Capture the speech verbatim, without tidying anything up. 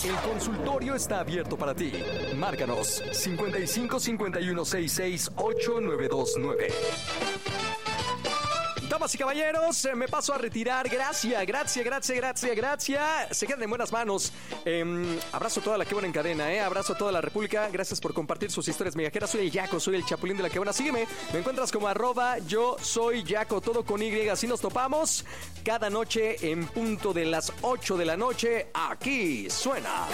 El consultorio está abierto para ti. Márcanos cincuenta y cinco cincuenta y uno sesenta y seis ochenta y nueve veintinueve. Damas y caballeros, me paso a retirar. Gracias, gracias, gracias, gracias, gracias. Se quedan en buenas manos. Eh, abrazo a toda la que buena en cadena, eh. Abrazo a toda la República. Gracias por compartir sus historias migajeras. Soy el Yaco, soy el Chapulín de la que buena. Sígueme. Me encuentras como arroba yo soy Yaco, todo con Y. Así nos topamos cada noche en punto de las ocho de la noche. Aquí suena